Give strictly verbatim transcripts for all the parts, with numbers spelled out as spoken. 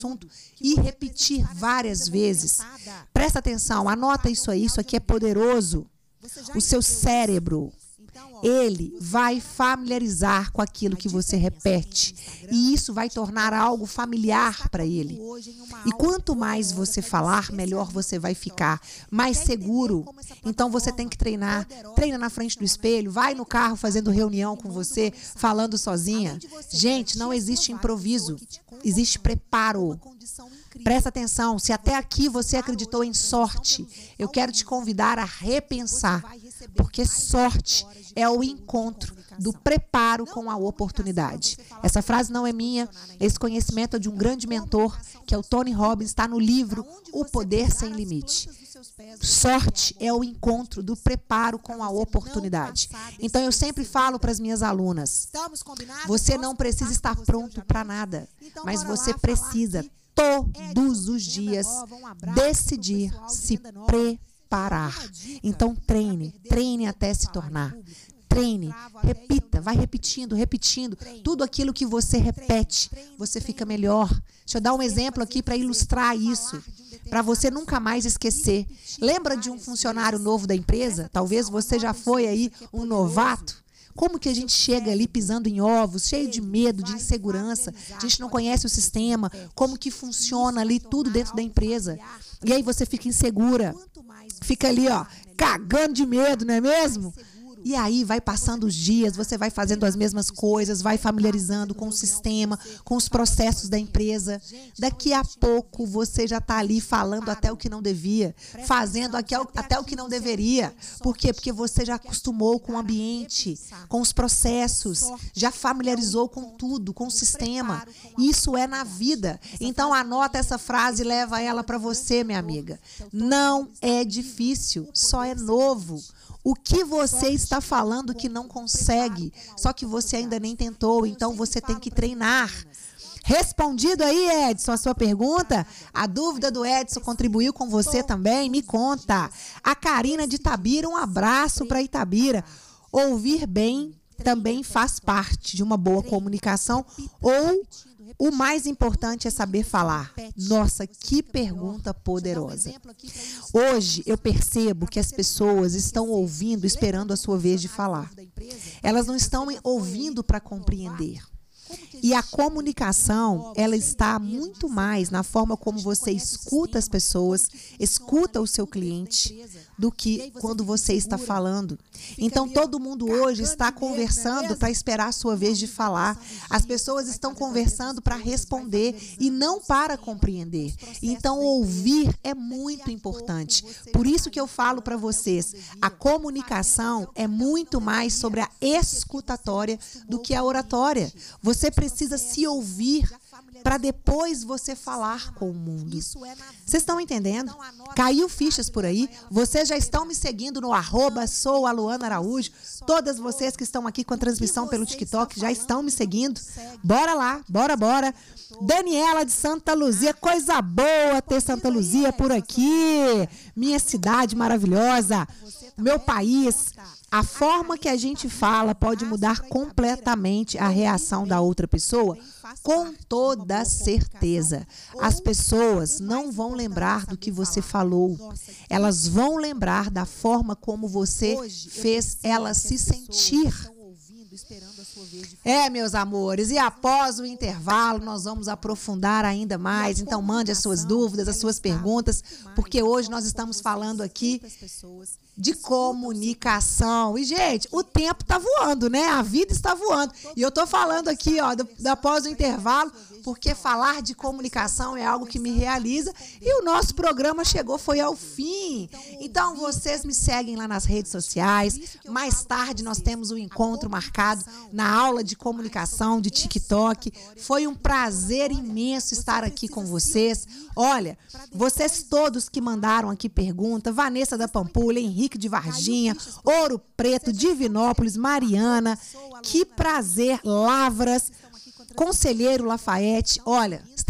assunto e repetir várias vezes. Presta atenção, anota isso aí, isso aqui é poderoso. O seu cérebro, ele vai familiarizar com aquilo que você repete. E isso vai tornar algo familiar para ele. E quanto mais você falar, melhor você vai ficar. Mais seguro. Então você tem que treinar. Treina na frente do espelho. Vai no carro fazendo reunião com você, falando sozinha. Gente, não existe improviso. Existe preparo. Presta atenção. Se até aqui você acreditou em sorte, eu quero te convidar a repensar. Porque sorte é o encontro do preparo com a oportunidade. Essa frase não é minha, esse conhecimento é de um grande mentor, que é o Tony Robbins, está no livro O Poder Sem Limite. Sorte é o encontro do preparo com a oportunidade. Então eu sempre falo para as minhas alunas, você não precisa estar pronto para nada, mas você precisa todos os dias decidir se preparar. Parar. Então treine, treine até se tornar. Treine, repita, vai repetindo, repetindo. Tudo aquilo que você repete, você fica melhor. Deixa eu dar um exemplo aqui para ilustrar isso, para você nunca mais esquecer. Lembra de um funcionário novo da empresa? Talvez você já foi aí um novato. Como que a gente chega ali pisando em ovos, cheio de medo, de insegurança, a gente não conhece o sistema, como que funciona ali tudo dentro da empresa. E aí você fica insegura, fica ali, ó, cagando de medo, não é mesmo? E aí vai passando os dias, você vai fazendo as mesmas coisas, vai familiarizando com o sistema, com os processos da empresa. Daqui a pouco você já está ali falando até o que não devia, fazendo até o que não deveria. Por quê? Porque você já acostumou com o ambiente, com os processos, já familiarizou com tudo, com o sistema. Isso é na vida. Então anota essa frase e leva ela para você, minha amiga. Não é difícil, só é novo. O que você está falando que não consegue, só que você ainda nem tentou, então você tem que treinar. Respondido aí, Edson, a sua pergunta? A dúvida do Edson contribuiu com você também? Me conta. A Karina de Itabira, um abraço para Itabira. Ouvir bem também faz parte de uma boa comunicação ou o mais importante é saber falar. Nossa, que pergunta poderosa. Hoje eu percebo que as pessoas estão ouvindo, esperando a sua vez de falar. Elas não estão ouvindo para compreender. E a comunicação, ela está muito mais na forma como você escuta as pessoas, escuta o seu cliente, do que quando você está falando. Então, todo mundo hoje está conversando para esperar a sua vez de falar. As pessoas estão conversando para responder e não para compreender. Então, ouvir é muito importante. Por isso que eu falo para vocês, a comunicação é muito mais sobre a escutatória do que a oratória. Você precisa se ouvir para depois você falar com o mundo. Vocês estão entendendo? Caiu fichas por aí. Vocês já estão me seguindo no arroba sou a Luana Araújo. Todas vocês que estão aqui com a transmissão pelo TikTok já estão me seguindo. Bora lá, bora, bora. Daniela de Santa Luzia, coisa boa ter Santa Luzia por aqui. Minha cidade maravilhosa, meu país. A forma que a gente fala pode mudar completamente a reação da outra pessoa, com toda certeza. As pessoas não vão lembrar do que você falou. Elas vão lembrar da forma como você fez elas se sentir. É, meus amores, e após o intervalo nós vamos aprofundar ainda mais, então mande as suas dúvidas, as suas perguntas, porque hoje nós estamos falando aqui de comunicação. E, gente, o tempo está voando, né? A vida está voando. E eu estou falando aqui, ó, do, do, após o intervalo, porque falar de comunicação é algo que me realiza e o nosso programa chegou, foi ao fim. Então, vocês me seguem lá nas redes sociais. Mais tarde nós temos um encontro marcado na aula de comunicação de TikTok. Foi um prazer imenso estar aqui com vocês. Olha, vocês todos que mandaram aqui pergunta, Vanessa da Pampulha, Henrique de Varginha, Ouro Preto, Divinópolis, Mariana, que prazer, Lavras, Conselheiro Lafayette. Olha,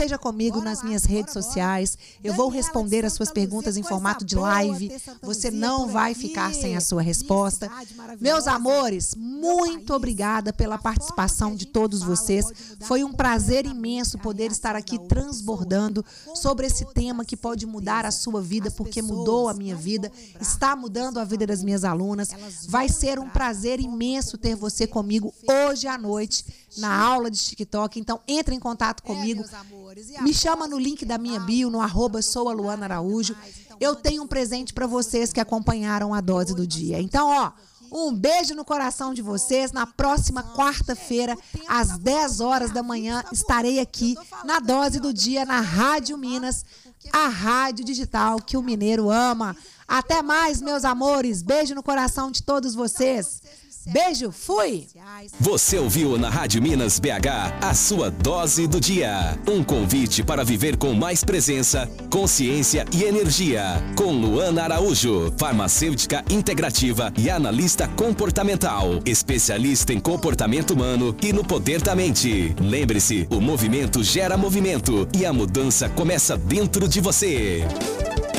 esteja comigo nas minhas redes sociais. Eu vou responder as suas perguntas em formato de live. Você não vai ficar sem a sua resposta. Meus amores, muito obrigada pela participação de todos vocês. Foi um prazer imenso poder estar aqui transbordando sobre esse tema que pode mudar a sua vida, porque mudou a minha vida, está mudando a vida das minhas alunas. Vai ser um prazer imenso ter você comigo hoje à noite na aula de TikTok. Então, entre em contato comigo. Me chama no link da minha bio, no arroba sou a Luana Araújo. Eu tenho um presente para vocês que acompanharam a dose do dia. Então, ó, um beijo no coração de vocês. Na próxima quarta-feira, às dez horas da manhã, estarei aqui na dose do dia, na Rádio Minas, a rádio digital que o mineiro ama. Até mais, meus amores. Beijo no coração de todos vocês. Beijo, fui! Você ouviu na Rádio Minas B H a sua dose do dia. Um convite para viver com mais presença, consciência e energia. Com Luana Araújo, farmacêutica integrativa e analista comportamental. Especialista em comportamento humano e no poder da mente. Lembre-se, o movimento gera movimento e a mudança começa dentro de você.